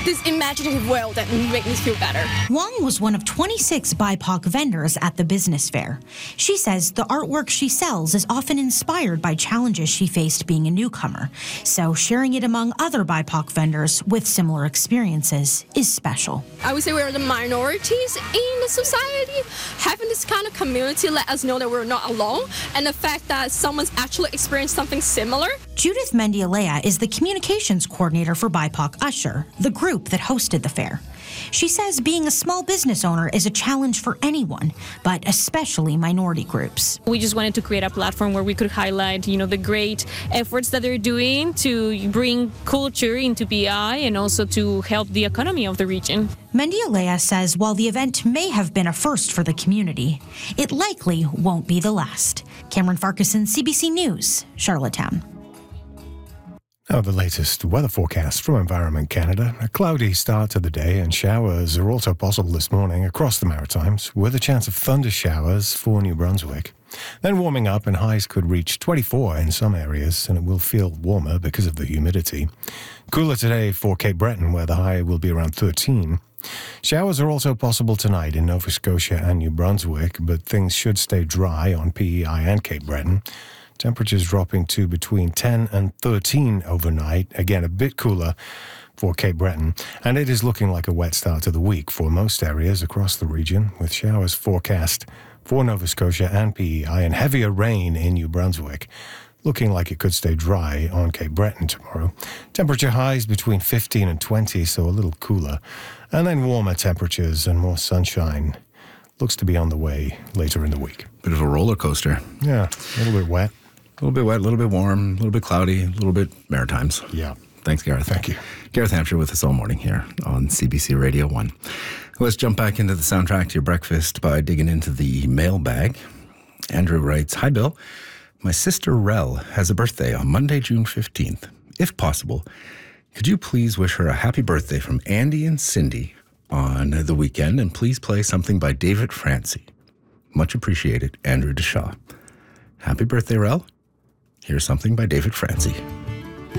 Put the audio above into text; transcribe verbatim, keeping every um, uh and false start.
this imaginative world that makes me feel better. Wong was one of twenty-six B I P O C vendors at the business fair. She says the artwork she sells is often inspired by challenges she faced being a newcomer. So sharing it among other B I P O C vendors with similar experiences is special. I would say we're the minorities in the society. Having this kind of community let us know that we're not alone, and the fact that someone's actually experienced something similar. Judith Mendialea is the communications coordinator for B I P O C Usher, the group that hosted the fair. She says being a small business owner is a challenge for anyone, but especially minority groups. We just wanted to create a platform where we could highlight, you know, the great efforts that they're doing to bring culture into B I and also to help the economy of the region. Mendialea says while the event may have been a first for the community, it likely won't be the last. Cameron Farquharson, C B C News, Charlottetown. Now the latest weather forecast from Environment Canada. A cloudy start to the day and showers are also possible this morning across the Maritimes with a chance of thunder showers for New Brunswick. Then warming up and highs could reach twenty-four in some areas and it will feel warmer because of the humidity. Cooler today for Cape Breton where the high will be around thirteen. Showers are also possible tonight in Nova Scotia and New Brunswick, but things should stay dry on P E I and Cape Breton. Temperatures dropping to between ten and thirteen overnight. Again, a bit cooler for Cape Breton. And it is looking like a wet start to the week for most areas across the region, with showers forecast for Nova Scotia and P E I and heavier rain in New Brunswick. Looking like it could stay dry on Cape Breton tomorrow. Temperature highs between fifteen and twenty, so a little cooler. And then warmer temperatures and more sunshine. Looks to be on the way later in the week. Bit of a roller coaster. Yeah, a little bit wet. A little bit wet, a little bit warm, a little bit cloudy, a little bit Maritimes. Yeah. Thanks, Gareth. Thank you. Gareth Hampshire with us all morning here on C B C Radio one. Let's jump back into the soundtrack to your breakfast by digging into the mailbag. Andrew writes, "Hi, Bill. My sister Rel has a birthday on Monday, June fifteenth. If possible, could you please wish her a happy birthday from Andy and Cindy on the weekend, and please play something by David Francie. Much appreciated, Andrew Deshaw." Happy birthday, Rel. Here's something by David Francie.